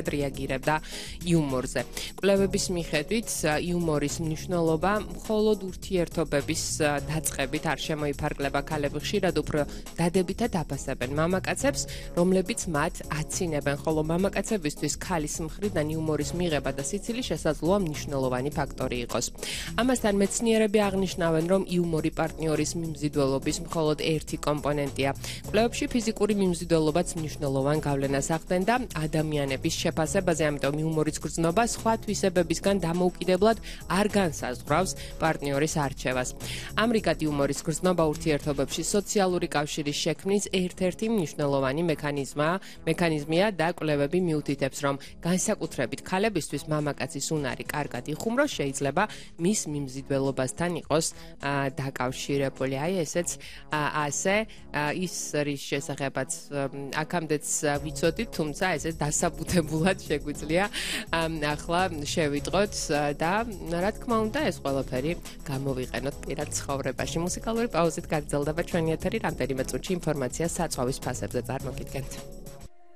მეტად რეაგირებდა იუმორზე. კვლევების მიხედვით, იუმორის მნიშვნელობა მხოლოდ ურთიერთობების დაწყებით არ შემოიფარგლება. ქალები ხშირად უფრო დადებითად აფასებენ მამაკაცებს, რომლებიც მათ აცინებენ, ხოლო მამაკაცებისთვის ქალის მხრიდან იუმორის მიღება და სიცილი შესაძლოა მნიშვნელოვანი ფაქტორი იყოს. ამასთან მეცნიერები აღნიშნავენ, რომ იუმორი პარტნიორის მიმზიდველობის მხოლოდ ერთი კომპონენტია. კვლევებში ფიზიკური მიმზიდველობაც მნიშვნელოვან გავლენას ახდენდა ადამიანების შეფასებაზე, ამიტომ იუმორის გრძნობა სხვა თვისებებისგან დამოუკიდებლად არ განსაზღვრავს პარტნიორის არჩევას. ამრიგად, იუმორის გრძნობა ურთიერთობებში სოციალური კავშირის შექმნის ერთ-ერთი მნიშვნელოვანი მექანიზმია და კვლევები მიუთითებს, რომ განსაკუთრებით ქალებისთვის მამაკაცის უნარი კარგად იხუმროს, შეიძლება მის მიმზიდველობასთან იყოს დაკავშირებული. აი ესეც ასე ის რის შესახებაც აქამდეც ვიცოდით, თუმცა ესე დასაბუთებულად შეგვიძლია ახლა შევიტყოთ და რა თქმა უნდა ეს ყველაფერი გამოვიყენოთ პირად ცხოვრებაში. მუსიკალური პაუზით გაგრძელდება ჩვენი ეთერი, რამდენიმე წუთში ინფორმაცია საწვავის ფასებზე წარმოგიდგენთ.